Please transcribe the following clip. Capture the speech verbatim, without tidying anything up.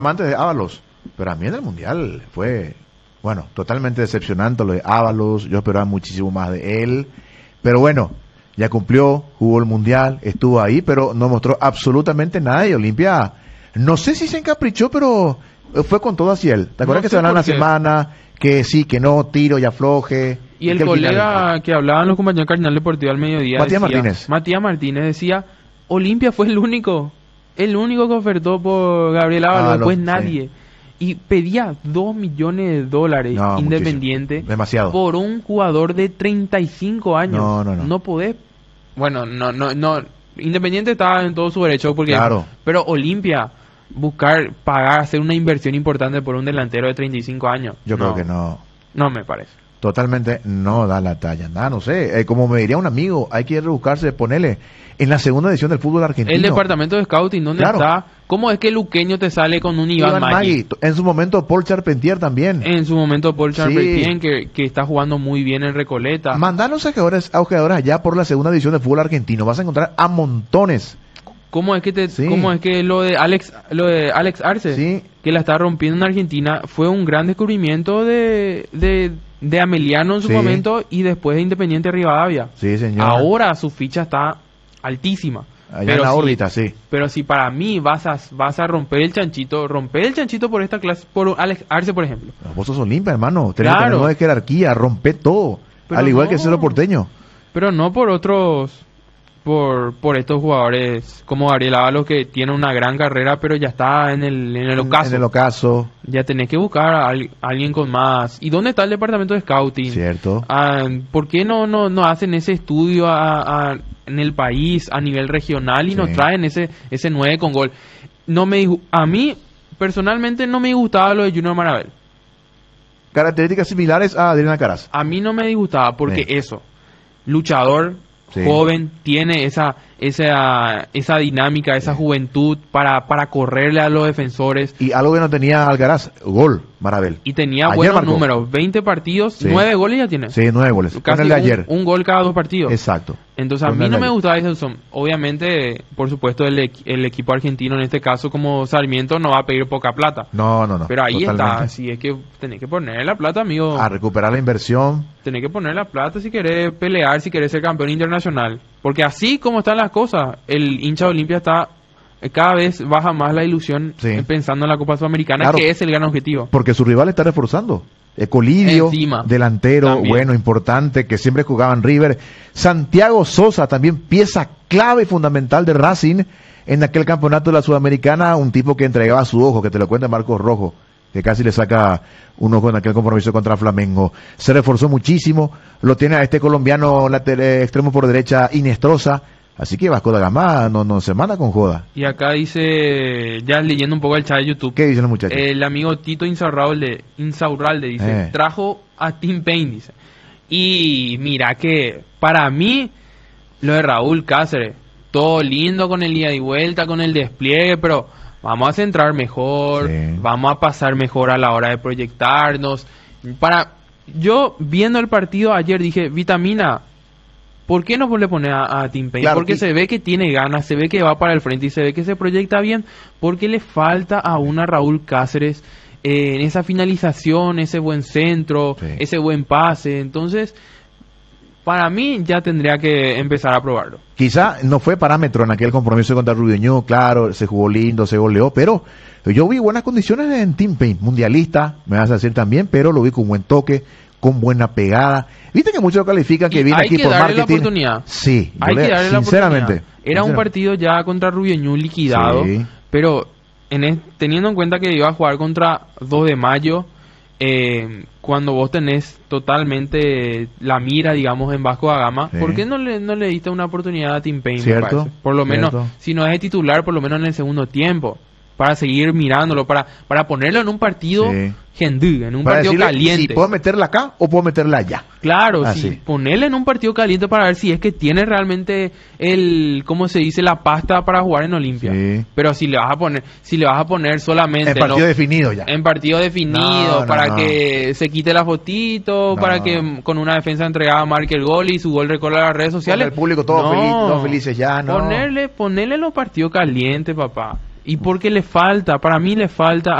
amante de Ábalos, pero a mí en el Mundial fue, bueno, totalmente decepcionante lo de Ábalos. Yo esperaba muchísimo más de él, pero bueno, ya cumplió, jugó el Mundial, estuvo ahí, pero no mostró absolutamente nada. Y Olimpia, no sé si se encaprichó, pero fue con todo hacia él. ¿Te acuerdas No que sé se van por una qué. semana, que sí, que no, tiro y afloje? Y el que al colega final- que hablaban los compañeros Cardinal Deportivo al mediodía Matías decía- Martínez. Matías Martínez decía, Olimpia fue el único, el único que ofertó por Gabriel Ábalos, Ah, después lo- nadie. Y pedía dos millones de dólares No, Independiente muchísimo. Demasiado. por un jugador de treinta y cinco años. No, no, no. No podés. Bueno, no, no, no. Independiente está en todo su derecho porque. Claro. Pero Olimpia, buscar, pagar, hacer una inversión importante por un delantero de treinta y cinco años. Yo no, creo que no. No me parece. Totalmente no da la talla. Nada, no sé. Eh, como me diría un amigo, hay que rebuscarse, ponerle en la segunda edición del fútbol argentino. El departamento de scouting, ¿dónde Claro. está? ¿Cómo es que Luqueño te sale con un Iván, Iván Maggi? Maggi, en su momento Paul Charpentier también. En su momento Paul Sí. Charpentien, que, que está jugando muy bien en Recoleta. Mandanos a jugadores, a jugadores allá por la segunda edición del fútbol argentino. Vas a encontrar a montones. ¿Cómo es que te, Sí. cómo es que lo de Alex, lo de Alex Arce, Sí. que la está rompiendo en Argentina, fue un gran descubrimiento de, de, de Ameliano en su Sí. momento y después de Independiente Rivadavia? Sí, señor. Ahora su ficha está altísima. Allá pero en la si- órbita, sí. Pero si para mí vas a, vas a romper el chanchito, romper el chanchito por esta clase, por Alex Arce, por ejemplo. Vos sos Olimpia, hermano. Tenés Claro. que tener de jerarquía, rompe todo. Pero Al igual no. que el Cerro Porteño. Pero no por otros, por, por estos jugadores como Gabriel Ábalos, que tiene una gran carrera, pero ya está en el, en el ocaso. En el ocaso, Ya tenés que buscar a, al- a alguien con más. ¿Y dónde está el departamento de scouting? cierto. Ah, ¿por qué no, no, no hacen ese estudio a- a- en el país a nivel regional y Sí. nos traen ese ese nueve con gol? No me disgu- a mí personalmente no me disgustaba lo de Junior Marabel. Características similares a Adrián Alcaraz. A mí no me disgustaba porque Sí. eso, luchador, Sí. joven, tiene esa esa esa dinámica, esa Sí. juventud para para correrle a los defensores. Y algo que no tenía Alcaraz, gol, Marabel. Y tenía Ayer buenos marcó. números, veinte partidos, Sí. nueve goles ya tiene. Sí, nueve goles. Con Casi el de un- ayer. Un, gol cada dos partidos. Exacto. Entonces a Con mí el no de me ayer. gustaba eso. Son- Obviamente, por supuesto, el, equ- el equipo argentino en este caso, como Sarmiento, no va a pedir poca plata. No, no, no. Pero ahí totalmente. está, si es que tenés que poner la plata, amigo. A recuperar la inversión. Tenés que poner la plata si querés pelear, si querés ser campeón internacional. Porque así como están las cosas, el hincha de Olimpia está, eh, cada vez baja más la ilusión Sí. eh, pensando en la Copa Sudamericana, Claro. que es el gran objetivo. Porque su rival está reforzando. Ecolidio, Encima. delantero, También. bueno, importante, que siempre jugaba en River. Santiago Sosa, también pieza clave y fundamental de Racing en aquel campeonato de la Sudamericana, un tipo que entregaba su ojo, que te lo cuenta Marcos Rojo, que casi le saca un ojo en aquel compromiso contra Flamengo. Se reforzó muchísimo, lo tiene a este colombiano lateral, extremo por derecha, Inestrosa, así que Vasco da Gama no, no se manda con joda. Y acá dice, ya leyendo un poco el chat de YouTube, ¿Qué dicen los muchachos? el amigo Tito Insaurralde, Insaurralde dice, Eh. trajo a Tim Payne, dice. Y mira que para mí, lo de Raúl Cáceres, todo lindo con el ida y vuelta, con el despliegue, pero vamos a centrar mejor, Sí. vamos a pasar mejor a la hora de proyectarnos. Para yo, viendo el partido ayer, dije, Vitamina, ¿por qué no le pone a, a Tim Payne? Claro, Porque y- se ve que tiene ganas, se ve que va para el frente y se ve que se proyecta bien, porque le falta a una Raúl Cáceres eh, en esa finalización, ese buen centro, Sí. ese buen pase. Entonces, para mí ya tendría que empezar a probarlo. Quizá no fue parámetro en aquel compromiso contra Rubio, claro, se jugó lindo, se goleó, pero yo vi buenas condiciones en Tim Payne, mundialista, me vas a decir también, pero lo vi con buen toque, con buena pegada. Viste que muchos lo califican que Y viene hay aquí que por darle la marketing. oportunidad. Sí, yo Hay le- que darle la sinceramente. oportunidad. Era un sinceramente. partido ya contra Rubio liquidado, Sí. pero en es- teniendo en cuenta que iba a jugar contra dos de mayo, eh, cuando vos tenés totalmente la mira, digamos, en Vasco da Gama, Sí. ¿por qué no le, no le diste una oportunidad a Tim Payne? me Cierto, parece? Por lo menos, cierto. si no es de titular, por lo menos en el segundo tiempo, para seguir mirándolo, para, para ponerlo en un partido Sí. gendú, en un Para partido decirle caliente. si puedo meterla acá o puedo meterla allá. Claro, Ah, sí, sí. ponerle en un partido caliente para ver si es que tiene realmente el, ¿cómo se dice? La pasta para jugar en Olimpia. Sí. Pero si le vas a poner, si le vas a poner solamente En partido ¿no? definido ya. en partido definido, No, no, para no. que se quite la fotito, No. para que mm, con una defensa entregada marque el gol y su gol recorra las redes sociales. Con el público todo No. feliz, todos felices ya, no. Ponerle, ponerle los partidos calientes, papá. Y porque le falta, para mí le falta